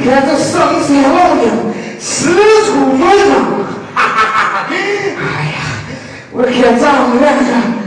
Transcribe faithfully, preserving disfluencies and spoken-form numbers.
看这生死老娘四处乱撞，哈哈哈哈！哎呀，我看咱们两个。